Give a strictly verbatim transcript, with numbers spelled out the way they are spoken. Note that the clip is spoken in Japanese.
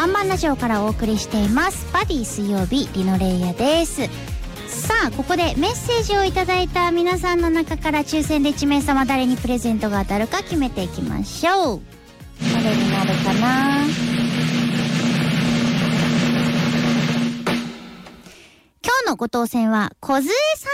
ワンマンラジオからお送りしていますバディ水曜日リノレイヤです。さあここでメッセージをいただいた皆さんの中から抽選でいち名様誰にプレゼントが当たるか決めていきましょう。誰になるかな。今日のご当選は小杖さ